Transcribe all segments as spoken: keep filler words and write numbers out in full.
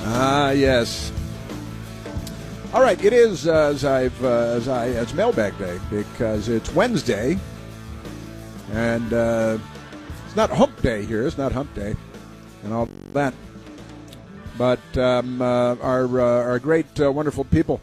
Ah, yes. All right, it is uh, as I've uh, as I as mailbag day because it's Wednesday, and uh, it's not hump day here. It's not hump day, and all that. But um, uh, our uh, our great uh, wonderful people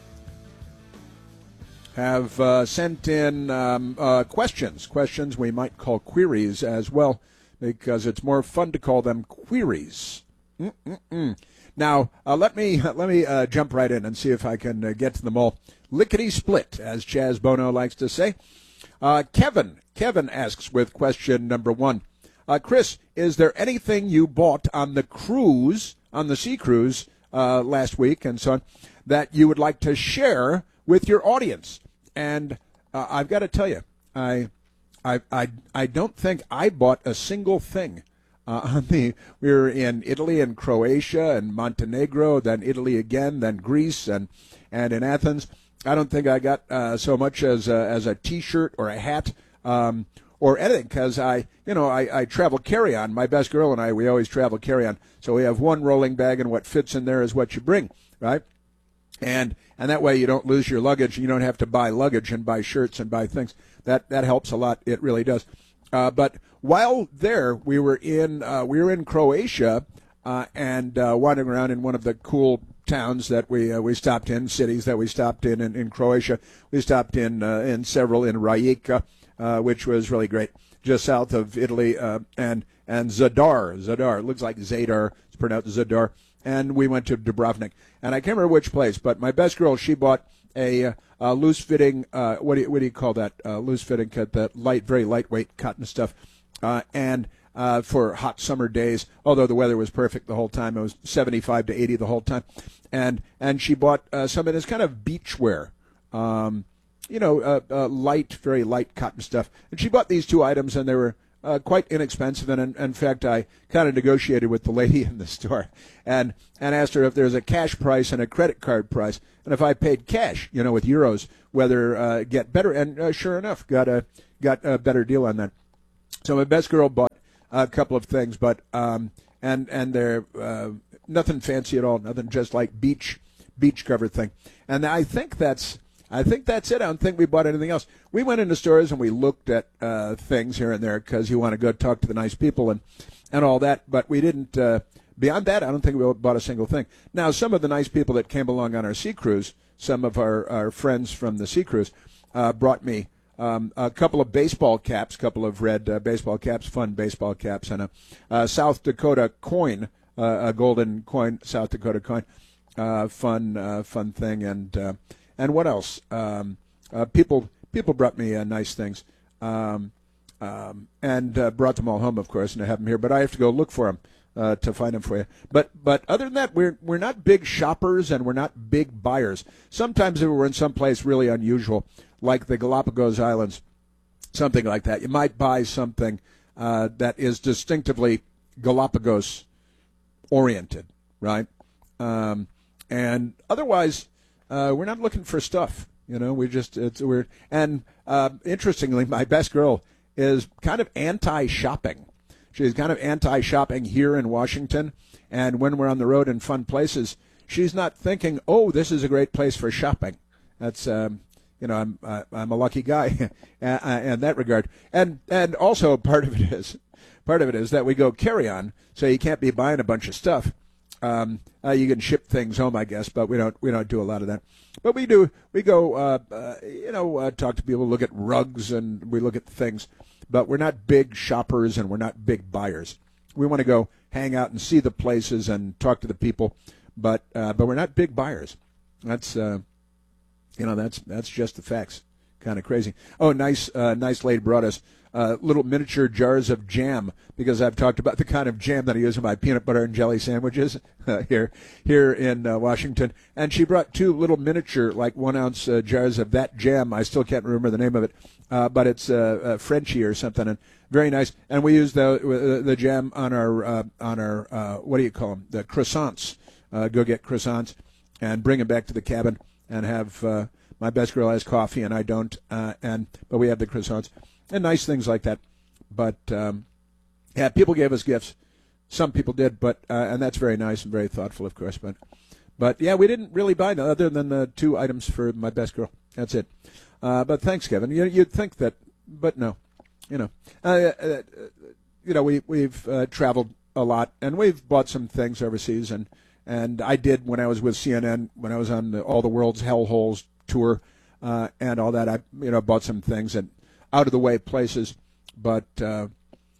have uh, sent in um, uh, questions. Questions we might call queries as well, because it's more fun to call them queries. Mm-mm-mm. Now, uh, let me let me uh, jump right in and see if I can uh, get to them all. Lickety split, as Chaz Bono likes to say. Uh, Kevin, Kevin asks with question number one. Uh, Chris, is there anything you bought on the cruise, on the sea cruise uh, last week and so on, that you would like to share with your audience? And uh, I've got to tell you, I, I, I, I don't think I bought a single thing. Uh, on the, we were in Italy and Croatia and Montenegro, then Italy again, then Greece, and and in Athens. I don't think I got uh, so much as a, as a T-shirt or a hat um, or anything, because I, you know, I, I travel carry-on. My best girl and I, we always travel carry-on. So we have one rolling bag, and what fits in there is what you bring, right? And and that way you don't lose your luggage. You don't have to buy luggage and buy shirts and buy things. That that helps a lot. It really does. Uh, but while there, we were in uh, we were in Croatia uh, and uh, wandering around in one of the cool towns that we uh, we stopped in, cities that we stopped in in, in Croatia. We stopped in uh, in several in Rijeka, uh, which was really great, just south of Italy, uh, and and Zadar, Zadar, it looks like Zadar, it's pronounced Zadar. And we went to Dubrovnik, and I can't remember which place, but my best girl, she bought a, uh, a loose-fitting, uh, what do you, what do you call that? Uh, loose-fitting cut, that light, very lightweight cotton stuff, uh, and uh, for hot summer days. Although the weather was perfect the whole time, it was seventy-five to eighty the whole time, and and she bought uh, some of this kind of beach wear, um, you know, uh, uh, light, very light cotton stuff. And she bought these two items, and they were Uh, quite inexpensive, and in, in fact, I kind of negotiated with the lady in the store and and asked her if there's a cash price and a credit card price, and if I paid cash, you know, with euros, whether uh, get better. And uh, sure enough, got a got a better deal on that. So my best girl bought a couple of things, but um, and and they're uh, nothing fancy at all, nothing, just like beach beach cover thing. And I think that's. I think that's it. I don't think we bought anything else. We went into stores and we looked at uh, things here and there because you want to go talk to the nice people and, and all that, but we didn't. Uh, beyond that, I don't think we bought a single thing. Now, some of the nice people that came along on our sea cruise, some of our, our friends from the sea cruise, uh, brought me um, a couple of baseball caps, a couple of red uh, baseball caps, fun baseball caps, and a, a South Dakota coin, uh, a golden coin, South Dakota coin, uh, fun, uh, fun thing, and. Uh, And what else? Um, uh, people people brought me uh, nice things, um, um, and uh, brought them all home, of course, and I have them here. But I have to go look for them uh, to find them for you. But but other than that, we're we're not big shoppers and we're not big buyers. Sometimes if we're in some place really unusual, like the Galapagos Islands, something like that, you might buy something uh, that is distinctively Galapagos oriented, right? Um, and otherwise. Uh, we're not looking for stuff, you know. We just it's we're and uh, interestingly, my best girl is kind of anti-shopping. She's kind of anti-shopping here in Washington, and when we're on the road in fun places, she's not thinking, "Oh, this is a great place for shopping." That's um, you know, I'm uh, I'm a lucky guy in that regard, and and also part of it is part of it is that we go carry on, so you can't be buying a bunch of stuff. Um, uh, you can ship things home, I guess, but we don't we don't do a lot of that. But we do we go uh, uh, you know uh, talk to people, look at rugs, and we look at things. But we're not big shoppers and we're not big buyers. We want to go hang out and see the places and talk to the people, but uh, but we're not big buyers. That's uh, you know that's that's just the facts. Kind of crazy. Oh, nice uh, nice lady brought us. Uh, little miniature jars of jam, because I've talked about the kind of jam that I use in my peanut butter and jelly sandwiches uh, here here in uh, Washington. And she brought two little miniature, like one ounce uh, jars of that jam. I still can't remember the name of it, uh, but it's uh, uh, Frenchy or something, and very nice. And we use the uh, the jam on our uh, on our uh, what do you call them? The croissants. Uh, go get croissants and bring them back to the cabin and have. Uh, my best girl has coffee and I don't, uh, and but we have the croissants. And nice things like that. But, um, yeah, people gave us gifts. some people did, but uh, and that's very nice and very thoughtful, of course. But but yeah, we didn't really buy no, other than the two items for my best girl. That's it. Uh, but thanks, Kevin. You, you'd think that, but no, you know, uh, uh, you know, we we've uh, traveled a lot and we've bought some things overseas, and and I did when I was with C N N when I was on the, all the world's hellholes tour uh, and all that. I you know bought some things at out of the way places, but uh,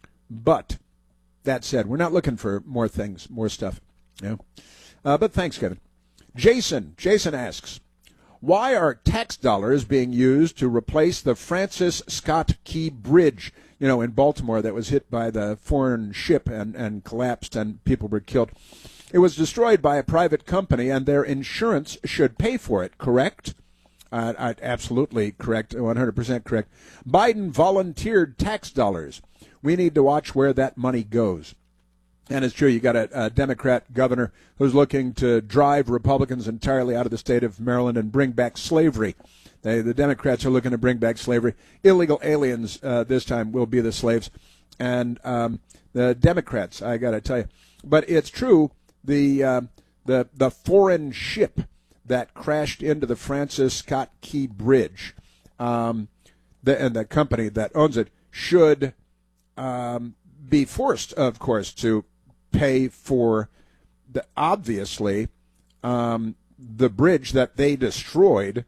but. That said, we're not looking for more things, more stuff. You know? uh, but thanks, Kevin. Jason, Jason asks, why are tax dollars being used to replace the Francis Scott Key Bridge, you know, in Baltimore that was hit by the foreign ship and, and collapsed and people were killed? It was destroyed by a private company and their insurance should pay for it, correct? Uh, uh, absolutely correct, one hundred percent correct. Biden volunteered tax dollars. We need to watch where that money goes. And it's true, you got a, a Democrat governor who's looking to drive Republicans entirely out of the state of Maryland and bring back slavery. They, the Democrats are looking to bring back slavery. Illegal aliens uh, this time will be the slaves. And um, the Democrats, I got to tell you. But it's true, the, uh, the, the foreign ship that crashed into the Francis Scott Key Bridge, um, the, and the company that owns it should um, be forced, of course, to pay for the obviously um, the bridge that they destroyed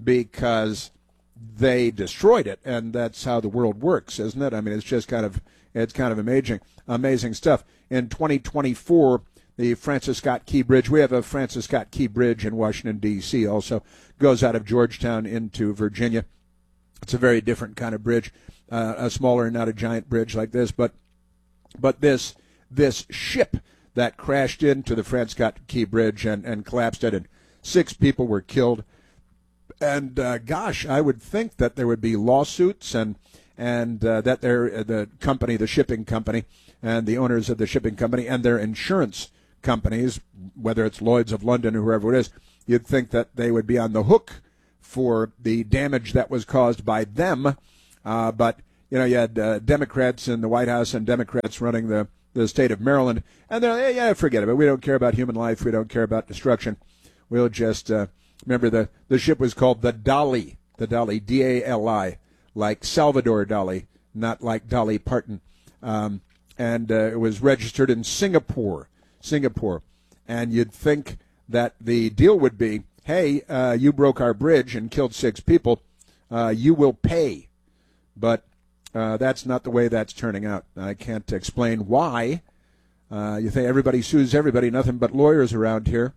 because they destroyed it, and that's how the world works, isn't it? I mean, it's just kind of it's kind of amazing, amazing stuff. In twenty twenty-four, the Francis Scott Key Bridge, we have a Francis Scott Key Bridge in Washington, D C, also goes out of Georgetown into Virginia. It's a very different kind of bridge, uh, a smaller, not a giant bridge like this, but but this this ship that crashed into the Francis Scott Key Bridge and, and collapsed it, and six people were killed. And uh, gosh, I would think that there would be lawsuits and and uh, that they're, the company, the shipping company, and the owners of the shipping company and their insurance companies, whether it's Lloyd's of London or whoever it is, you'd think that they would be on the hook for the damage that was caused by them. Uh, but, you know, you had uh, Democrats in the White House and Democrats running the, the state of Maryland, and they're like, yeah, yeah, forget it. We don't care about human life. We don't care about destruction. We'll just, uh, remember, the, the ship was called the Dali, the Dali, D A L I, like Salvador Dali, not like Dolly Parton. Um, and uh, it was registered in Singapore, Singapore. And you'd think that the deal would be, hey, uh, you broke our bridge and killed six people, uh, you will pay. But uh, that's not the way that's turning out. I can't explain why. Uh, you think everybody sues everybody, nothing but lawyers around here.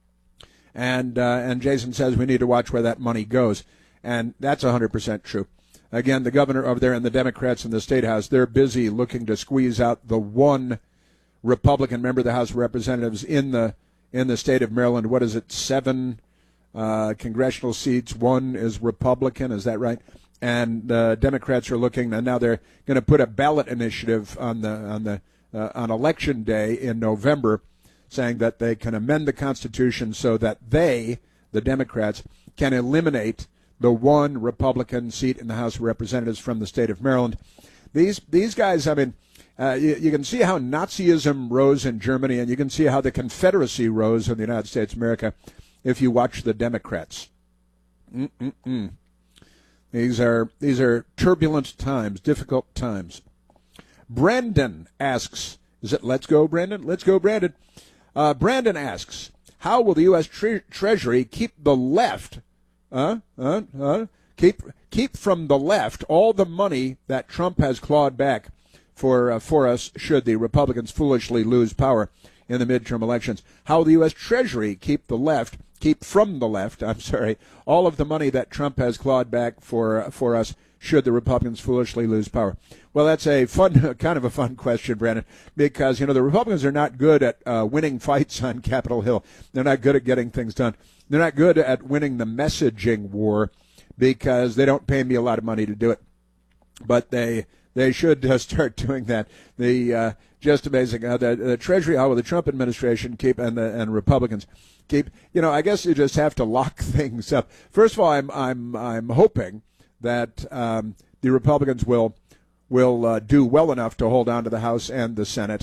And uh, and Jason says we need to watch where that money goes. And that's one hundred percent true. Again, the governor over there and the Democrats in the State House, they're busy looking to squeeze out the one Republican member of the House of Representatives in the in the state of Maryland. What is it, seven uh, congressional seats? One is Republican, is that right? And the uh, Democrats are looking, and now they're going to put a ballot initiative on the on the uh, on Election Day in November, saying that they can amend the Constitution so that they, the Democrats, can eliminate the one Republican seat in the House of Representatives from the state of Maryland. These these guys, I mean, uh, you, you can see how Nazism rose in Germany, and you can see how the Confederacy rose in the United States of America if you watch the Democrats. Mm-mm-mm. These are these are turbulent times, difficult times. Brandon asks, is it Let's Go, Brandon? Let's go, Brandon. Uh, Brandon asks, how will the U S Tre- Treasury keep the left, uh, uh, uh, keep keep from the left all the money that Trump has clawed back for uh, for us should the Republicans foolishly lose power in the midterm elections? How will the U S Treasury keep the left, keep from the left, I'm sorry, all of the money that Trump has clawed back for uh, for us should the Republicans foolishly lose power? Well, that's a fun, kind of a fun question, Brandon, because, you know, the Republicans are not good at uh, winning fights on Capitol Hill. They're not good at getting things done. They're not good at winning the messaging war because they don't pay me a lot of money to do it. But they they should uh, start doing that. The uh, just amazing. Uh, the, the Treasury, how will the Trump administration keep, and the and Republicans keep, you know, I guess you just have to lock things up. First of all, I'm I'm I'm hoping that um, the Republicans will will uh, do well enough to hold on to the House and the Senate.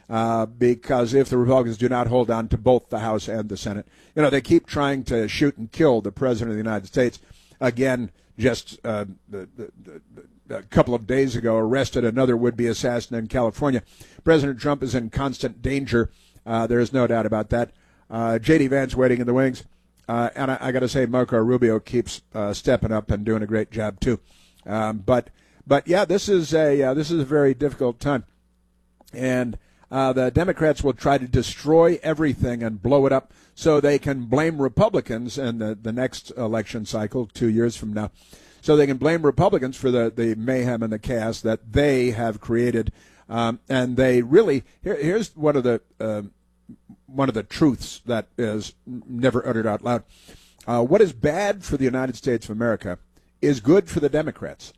uh, because if the Republicans do not hold on to both the House and the Senate, you know, they keep trying to shoot and kill the President of the United States. Again, just uh, the, the, the, a couple of days ago, arrested another would-be assassin in California. President Trump is in constant danger. Uh, there is no doubt about that. Uh, J D. Vance waiting in the wings. Uh, and I, I got to say, Marco Rubio keeps uh, stepping up and doing a great job, too. Um, but, but yeah, this is a uh, this is a very difficult time. And uh, the Democrats will try to destroy everything and blow it up so they can blame Republicans in the, the next election cycle, two years from now. So they can blame Republicans for the, the mayhem and the chaos that they have created. Um, and they really, here, here's one of the uh, one of the truths that is never uttered out loud. Uh, what is bad for the United States of America is good for the Democrats.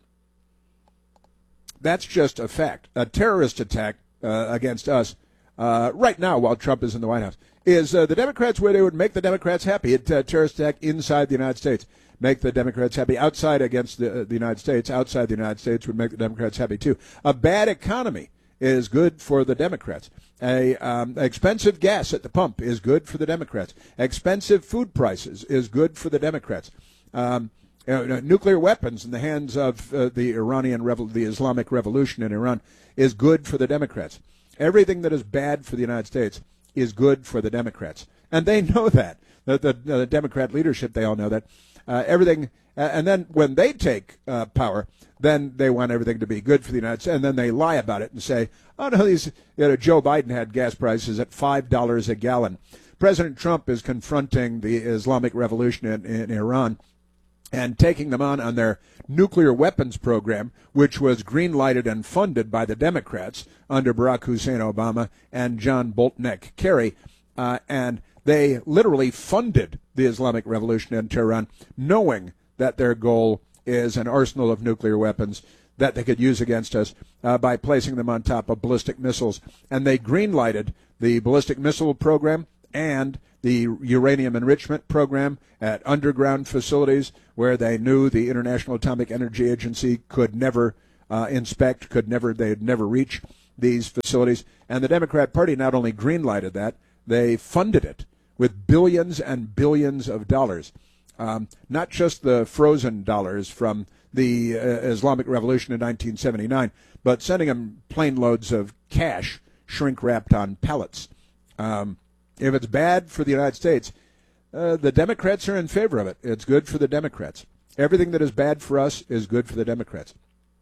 That's just a fact. A terrorist attack uh, against us uh, right now while Trump is in the White House is uh, the Democrats' way they would make the Democrats happy. It's a terrorist attack inside the United States. Make the Democrats happy. Outside against the, uh, the United States, outside the United States would make the Democrats happy too. A bad economy is good for the Democrats. A um, expensive gas at the pump is good for the Democrats. Expensive food prices is good for the Democrats. Um, you know, nuclear weapons in the hands of uh, the Iranian Revo- the Islamic Revolution in Iran is good for the Democrats. Everything that is bad for the United States is good for the Democrats, and they know that. The, the, the Democrat leadership, they all know that. Uh, everything, uh, and then when they take uh, power, then they want everything to be good for the United States, and then they lie about it and say, "Oh no, these you know, Joe Biden had gas prices at five dollars a gallon." President Trump is confronting the Islamic Revolution in, in Iran and taking them on on their nuclear weapons program, which was green-lighted and funded by the Democrats under Barack Hussein Obama and John Boltneck Kerry, uh, and they literally funded the Islamic Revolution in Tehran, knowing that their goal is an arsenal of nuclear weapons that they could use against us uh, by placing them on top of ballistic missiles. And they green-lighted the ballistic missile program and the uranium enrichment program at underground facilities where they knew the International Atomic Energy Agency could never uh, inspect, could never, they'd never reach these facilities. And the Democrat Party not only green-lighted that, they funded it with billions and billions of dollars. Um, not just the frozen dollars from the uh, Islamic Revolution in nineteen seventy-nine, but sending them plane loads of cash shrink-wrapped on pallets. Um, if it's bad for the United States, uh, the Democrats are in favor of it. It's good for the Democrats. Everything that is bad for us is good for the Democrats.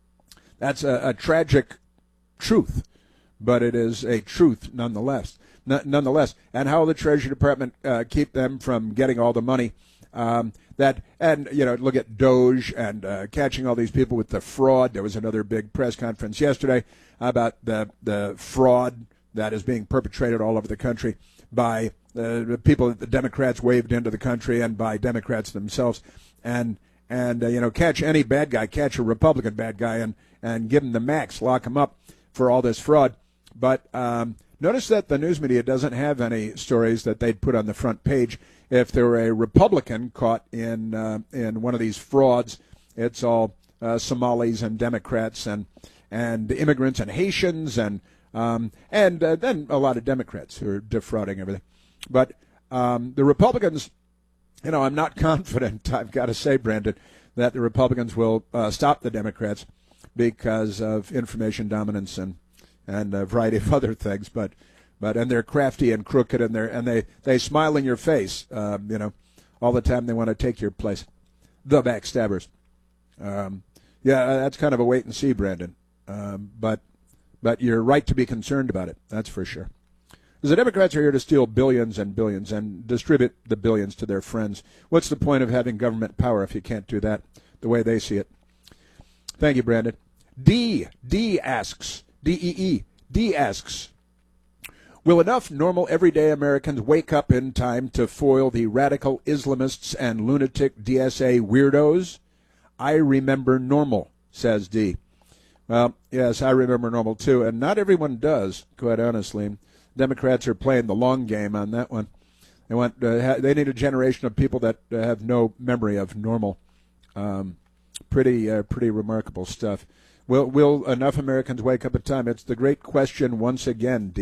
That's a, a tragic truth, but it is a truth nonetheless. N- nonetheless, and how will the Treasury Department uh, keep them from getting all the money um, that, and, you know, look at Doge and uh, catching all these people with the fraud. There was another big press conference yesterday about the, the fraud that is being perpetrated all over the country by uh, the people that the Democrats waved into the country and by Democrats themselves. And, and uh, you know, catch any bad guy, catch a Republican bad guy and, and give him the max, lock him up for all this fraud. But um, notice that the news media doesn't have any stories that they'd put on the front page. If there were a Republican caught in uh, in one of these frauds, it's all uh, Somalis and Democrats and and immigrants and Haitians and um, and uh, then a lot of Democrats who are defrauding everything. But um, the Republicans, you know, I'm not confident, I've got to say, Brandon, that the Republicans will uh, stop the Democrats because of information dominance and and a variety of other things, but but and they're crafty and crooked, and they and they they smile in your face, um, you know, all the time. They want to take your place, the backstabbers. Um, yeah, that's kind of a wait and see, Brandon. Um, but but you're right to be concerned about it. That's for sure. Because the Democrats are here to steal billions and billions and distribute the billions to their friends. What's the point of having government power if you can't do that the way they see it? Thank you, Brandon. D D asks. D E E. D asks, will enough normal everyday Americans wake up in time to foil the radical Islamists and lunatic D S A weirdos? I remember normal, says D. Well, yes, I remember normal too, and not everyone does, quite honestly. Democrats are playing the long game on that one. They want uh, ha- they need a generation of people that uh, have no memory of normal. Um, pretty uh, pretty remarkable stuff. Will will enough Americans wake up in time? It's the great question once again, D.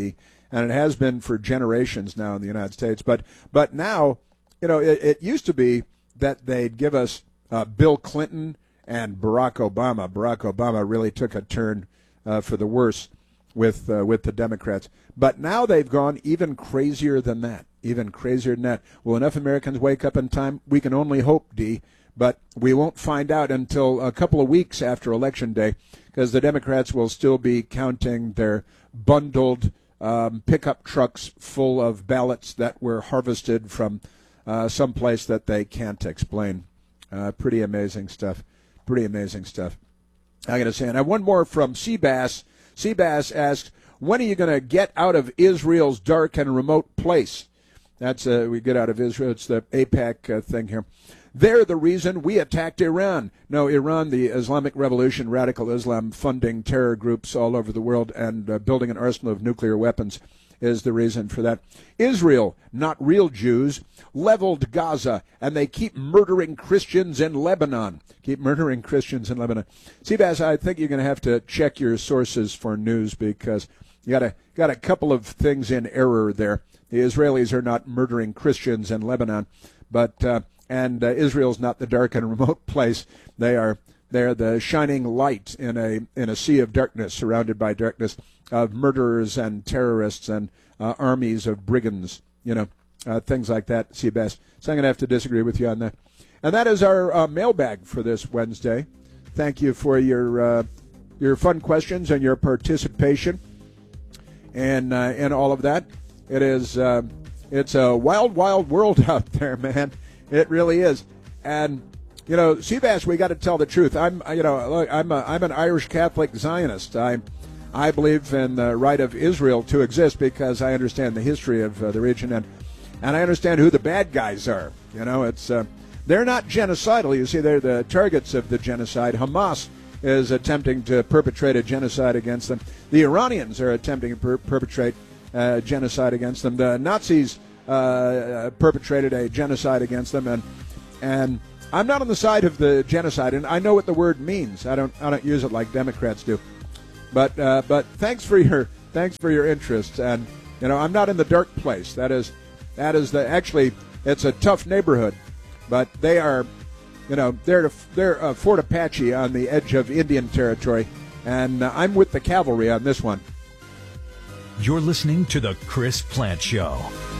and it has been for generations now in the United States. But but now, you know, it, it used to be that they'd give us uh, Bill Clinton and Barack Obama. Barack Obama really took a turn uh, for the worse with uh, with the Democrats. But now they've gone even crazier than that, even crazier than that. Will enough Americans wake up in time? We can only hope, D. But we won't find out until a couple of weeks after Election Day, because the Democrats will still be counting their bundled um, pickup trucks full of ballots that were harvested from uh, some place that they can't explain. Uh, pretty amazing stuff. Pretty amazing stuff. I got to say, and I have one more from Seabass. Seabass asks, when are you going to get out of Israel's dark and remote place? That's uh, we get out of Israel. It's the AIPAC uh, thing here. They're the reason we attacked Iran. No, Iran, the Islamic Revolution, radical Islam, funding terror groups all over the world and uh, building an arsenal of nuclear weapons is the reason for that. Israel, not real Jews, leveled Gaza, and they keep murdering Christians in Lebanon. Keep murdering Christians in Lebanon. Seabass, I think you're going to have to check your sources for news because you got a, got a couple of things in error there. The Israelis are not murdering Christians in Lebanon, but... Uh, And uh, Israel's not the dark and remote place. They are they're the shining light in a in a sea of darkness, surrounded by darkness of murderers and terrorists and uh, armies of brigands. You know, uh, things like that. Seabass. So I'm going to have to disagree with you on that. And that is our uh, mailbag for this Wednesday. Thank you for your uh, your fun questions and your participation, and uh, and all of that. It is uh, it's a wild, wild world out there, man. It really is. And, you know, Seabass, we got to tell the truth. I'm, you know, look, I'm a, I'm an Irish Catholic Zionist. I I believe in the right of Israel to exist because I understand the history of uh, the region and and I understand who the bad guys are. You know, it's uh, they're not genocidal. You see, they're the targets of the genocide. Hamas is attempting to perpetrate a genocide against them. The Iranians are attempting to per- perpetrate uh, genocide against them. The Nazis Uh, perpetrated a genocide against them, and and I'm not on the side of the genocide, and I know what the word means. I don't I don't use it like Democrats do, but uh, but thanks for your thanks for your interest, and you know I'm not in the dark place. That is that is the actually it's a tough neighborhood, but they are, you know they're they're uh, Fort Apache on the edge of Indian Territory, and uh, I'm with the cavalry on this one. You're listening to the Chris Plante Show.